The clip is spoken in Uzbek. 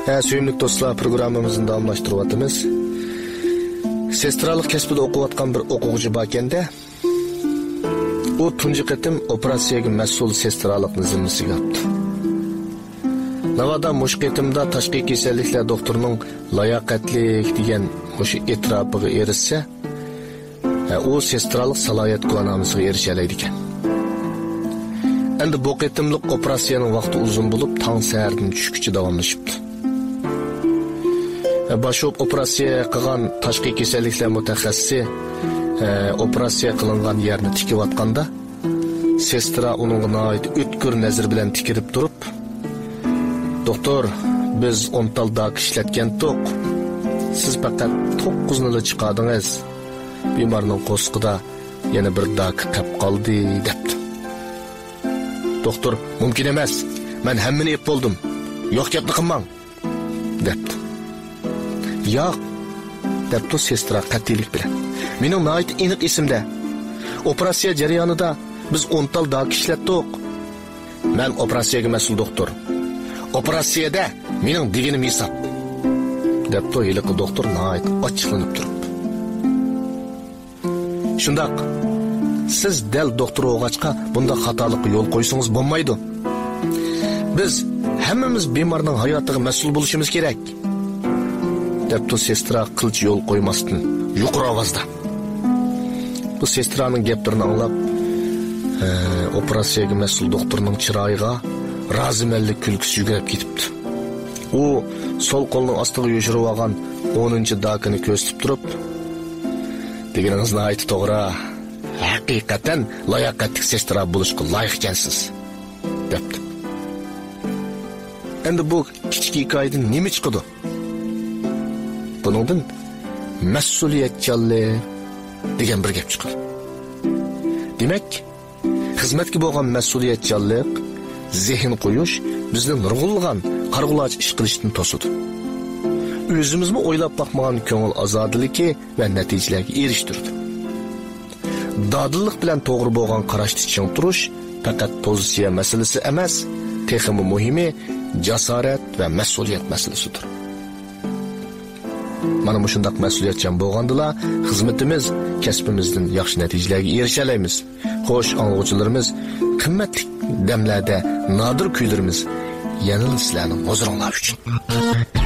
Suyumlik dostlar, programımızın davamlaştırıvatımız. Sestralık kesbide okuvatkan bir okuğucu bakende, o tuncu qetim operasiyaga mas'ul sestralıkni zimmasiga yaptı. Navada mush qetimda tashqi kasalliklar doktorining layoqatlik degan o'sha e'tirofiga erishsa, o sestralık salohiyat guvohnomasiga erishalaydi ekan. Endi bu qetimlik operatsiyaning vaqti uzun bo'lib, tong sahardan tushgacha davomlashibdi. Başop operasiya qilgan tashqi kasalliklar mutaxassisi operatsiya qilingan yerni tikiyotganda, sestra uning o'tkir nazar bilan tikirib turib, "Doktor, biz 10 tal dak ishlatgan to'q. Siz faqat 9 nila chiqardingiz. Bemorning qo'sqida yana bir dak qolib qoldi" debdi. Doktor, "Mumkin emas. Men hammani ep bo'ldim. Yo'q gapni qilmang" debdi. "Yo'q" debdi sestra qat'iylik bilan. "Mening nihoyat aniq esimda. Operatsiya jarayonida biz 10 tal dak ishlatdik. Men operatsiyaga mas'ul doktor. Operatsiyada mening deganim hisob" debdi yiliqi doktor nihoyat ochiqlanib turib. "Shundoq, siz dal doktor o'g'achqa bunda xatolikqa yo'l qo'ysangiz bo'lmaydi. Biz hammamiz bemorning hayotiga mas'ul bo'lishimiz kerak" debdi sestra qilch yo'l qo'ymasdan yuqori ovozda. Bu sestraning gaplarini anglab, operatsiyaga mas'ul doktorning chiroyiga rozimanlik kulgisi yugurib ketibdi. U sol qo'lining ostiga yo'shirib olgan 10-dakini ko'rsatib turib, "Deganingizni aytib to'g'ri. Haqiqatan layoqatli sestra bo'lishga loyiq ekansiz" debdi. Endi bu kichik hikoyadan nima chiqdi? Buningdan mas'uliyatchanlik degan bir gap chiqadi. Demak, xizmatga bo'lgan mas'uliyatchanlik, zehn qo'yish bizni nurg'ulg'an, qarg'ulaç ish qilishdan to'sadi. O'zimizmi o'ylab baxmagan ko'ngil ozodligi va natijalarga erishtirdi. Dadillik bilan to'g'ri bo'lgan qarashni ching turish faqat pozitsiya masalasi emas, texmi muhimi jasorat va mas'uliyat masalasidir. Mana bu shundoq mas'uliyatchan bo'lgandila, xizmatimiz, kasbimizdan yaxshi natijalarga erishalaymiz. Xo'sh, anglovchilarimiz, qimmatli damlarda nodir kuylarimiz yanada sizlarning huzuringlar uchun.